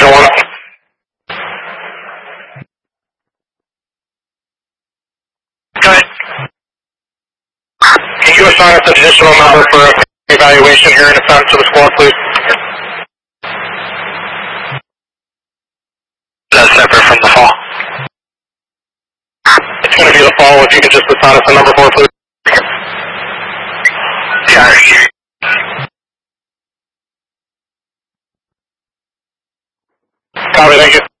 Regional 1. Go ahead. Can you assign us an additional number for evaluation here in defense of the squad, please? That's separate from the fall. It's going to be the fall. If you could just assign us a number for, please. Yeah. Copy, thank you.